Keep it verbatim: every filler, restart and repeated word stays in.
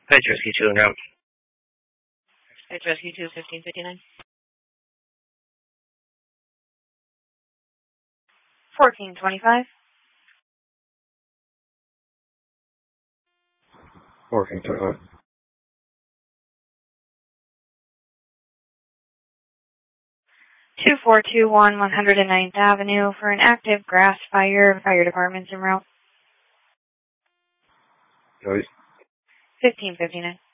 Edge Rescue two and route. Edge Rescue two, fifteen fifty-nine. fourteen twenty-five. fourteen twenty-five. two four two one, one hundred ninth Avenue for an active grass fire. Fire department's en route. Noise. fifteen fifty-nine.